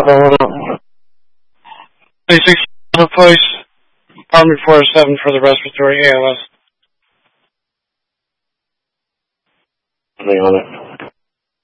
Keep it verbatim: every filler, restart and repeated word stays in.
twenty-six place, apartment four oh seven for the respiratory A L S. Something on it.